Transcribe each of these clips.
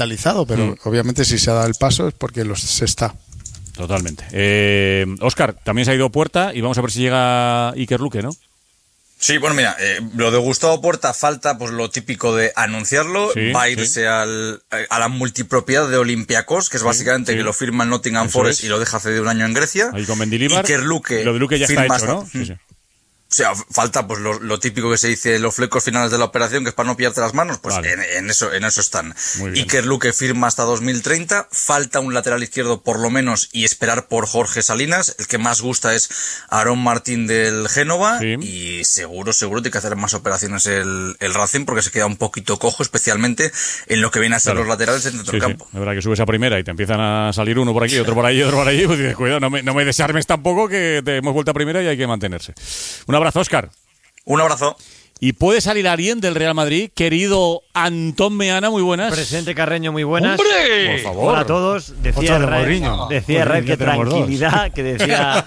realizado, pero obviamente si se ha dado el paso es porque se está. Totalmente. Óscar, también se ha ido Puerta y vamos a ver si llega Iker Luque, ¿no? Sí, bueno, mira, lo de Gustavo Puerta falta pues lo típico de anunciarlo, va a irse a la multipropiedad de Olympiacos, que es básicamente que lo firma el Nottingham Forest y lo deja hace de un año en Grecia. Ahí con Mendilibar. Iker Luque, lo de Luque ya está hecho, ¿no? Sí. O sea, falta pues lo típico que se dice los flecos finales de la operación, que es para no pillarte las manos, pues vale. en eso están. Iker Luque firma hasta 2030, falta un lateral izquierdo por lo menos y esperar por Jorge Salinas, el que más gusta es Aarón Martín del Génova y seguro tiene que hacer más operaciones el Racing porque se queda un poquito cojo, especialmente en lo que viene a ser los laterales del centro del campo. Es verdad que subes a primera y te empiezan a salir uno por aquí, otro por ahí, otro por allí, pues dices, cuidado, no me desarmes tampoco que te hemos vuelto a primera y hay que mantenerse. Un abrazo, Óscar. Un abrazo. Y puede salir alguien del Real Madrid, querido Antón Meana, muy buenas. Presente Carreño, muy buenas. ¡Hombre! Por favor. Hola a todos. Decía Red que tranquilidad, que decía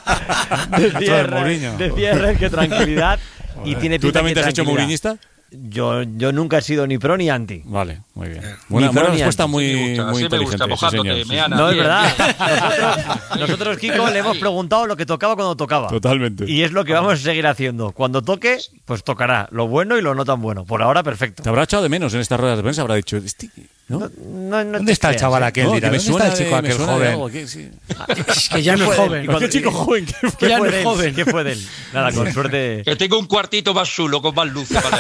Red que tranquilidad y tiene pinta. ¿Tú también te has hecho mourinhista? Yo nunca he sido ni pro ni anti. Vale, muy bien. Buena respuesta muy inteligente. No, es verdad. Nosotros, Kiko, le hemos preguntado lo que tocaba cuando tocaba. Totalmente. Y es lo que vamos a seguir haciendo. Cuando toque, pues tocará lo bueno y lo no tan bueno. Por ahora, perfecto. Te habrá echado de menos en estas ruedas de prensa, habrá dicho... ¿No? ¿Dónde está el chaval aquel? ¿Dónde está el chico aquel joven? Es que ya no es joven. ¿Qué chico joven? ¿Qué fue de él? ¿Qué fue de él? Nada, con suerte... Que tengo un cuartito más chulo, con más luz para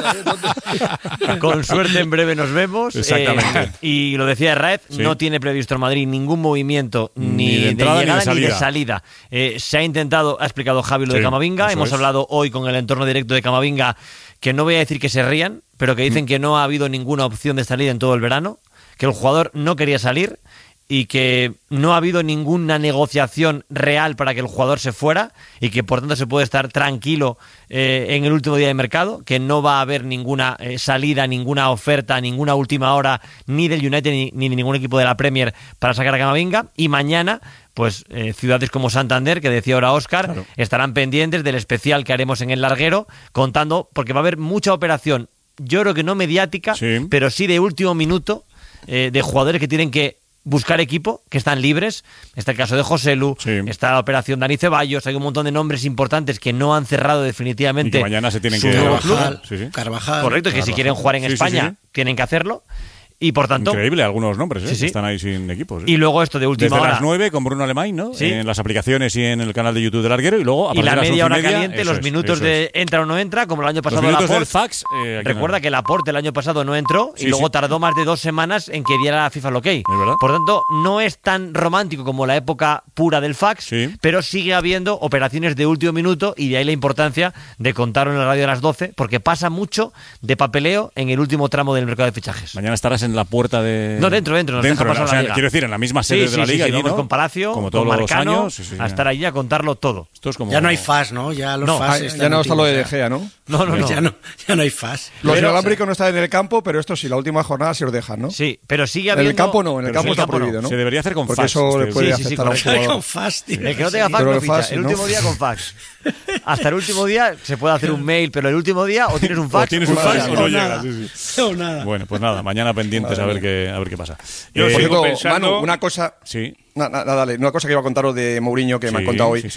él. Con suerte en breve nos vemos. Exactamente. Y lo decía Raed, no tiene previsto el Madrid ningún movimiento ni de llegada ni de salida. Se ha intentado, ha explicado Javi lo de Camavinga. Hemos hablado hoy con el entorno directo de Camavinga, que no voy a decir que se rían, pero que dicen que no ha habido ninguna opción de salida en todo el verano, que el jugador no quería salir y que no ha habido ninguna negociación real para que el jugador se fuera y que por tanto se puede estar tranquilo en el último día de mercado, que no va a haber ninguna salida, ninguna oferta, ninguna última hora ni del United ni de ningún equipo de la Premier para sacar a Camavinga. Y mañana pues ciudades como Santander, que decía ahora Óscar, estarán pendientes del especial que haremos en el larguero, contando, porque va a haber mucha operación, yo creo que no mediática, pero sí de último minuto, de jugadores que tienen que buscar equipo, que están libres. Está el caso de Joselu, está la operación Dani Ceballos, hay un montón de nombres importantes que no han cerrado definitivamente. Y que mañana se tienen que Carvajal. Correcto, que si quieren jugar en España tienen que hacerlo. Y por tanto... Increíble algunos nombres, que están ahí sin equipos. Y luego esto de última hora... Desde las 9 con Bruno Alemán, ¿no? En las aplicaciones y en el canal de YouTube del Larguero. Y luego a y la media hora 11:30, caliente, los minutos de entra o no entra, como el año pasado los minutos Laporte. del fax. Recuerda que Laporte el año pasado no entró y luego tardó más de 2 semanas en que diera la FIFA el ok. Por tanto, no es tan romántico como la época pura del fax, pero sigue habiendo operaciones de último minuto y de ahí la importancia de contarlo en el radio a las 12, porque pasa mucho de papeleo en el último tramo del mercado de fichajes. Mañana estarás en la puerta de... No, dentro. Nos deja pasar la liga. Quiero decir, en la misma sede de la liga. Sí, allí, vamos ¿no? con Palacio, como con Marcano, años, a estar allí a contarlo todo. Esto es como... Ya no hay FAS, ¿no? Ya los FAS ya no está lo de De Gea, ¿no? No. Ya no hay FAS. Los inalámbricos no están en el campo, pero esto sí, la última jornada sí os dejan, ¿no? Sí, pero sigue habiendo... En el campo no, en el campo está prohibido, ¿no? Se debería hacer con porque fax. Porque eso le puede afectar a un jugador. Con FAS, tío. El que no tenga fax no ficha. El último día con fax. Hasta el último día se puede hacer un mail, pero el último día o tienes un fax o tienes un fax o no llega. llegas. O nada. Bueno, pues nada, mañana pendientes a ver qué pasa. Yo sigo pensando... Manu, una cosa... Sí. Dale, una cosa que iba a contaros de Mourinho que me han contado hoy,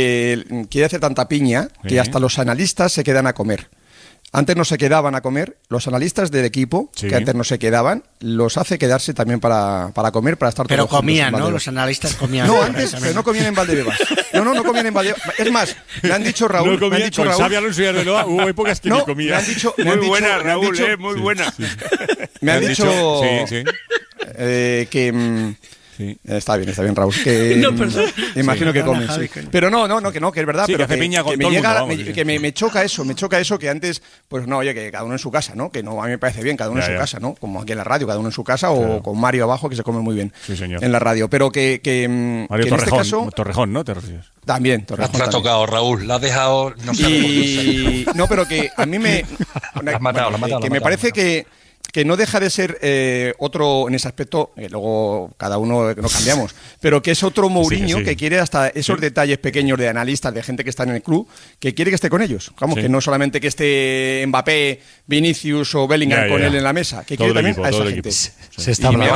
que quiere hacer tanta piña que hasta los analistas se quedan a comer. Antes no se quedaban a comer, los analistas del equipo, que antes no se quedaban, los hace quedarse también para comer, para estar todos juntos. Pero comían, ¿no? Los analistas comían. No, antes, pero no comían en Valdebebas. No comían en Valdebebas. Es más, me han dicho Raúl. No comían, con Xabi Alonso y Arbeloa hubo épocas que no comían. Me han dicho, muy buena, Raúl, muy buena. Me han dicho que... Sí. Está bien, Raúl. Que, no, perdón. Imagino que comes. Pero que es verdad. Sí, pero que piña con todo que me choca eso, que antes, pues no, oye, que cada uno en su casa, ¿no? Que no, a mí me parece bien, cada uno en su casa, ¿no? Como aquí en la radio, cada uno en su casa, o con Mario abajo, que se come muy bien en la radio. Pero que Mario que Torrejón, en este caso, Torrejón, ¿no? ¿Te refieres? También, Torrejón. La has tocado, Raúl, la has dejado, no sé. No, pero que a mí me... La has matado. Me parece que que no deja de ser otro en ese aspecto, luego cada uno no cambiamos, pero que es otro Mourinho que quiere hasta esos detalles pequeños de analistas, de gente que está en el club, que quiere que esté con ellos. Vamos, que no solamente que esté Mbappé, Vinicius o Bellingham con él en la mesa, que todo quiere también equipo, a esa gente. Se está hablando.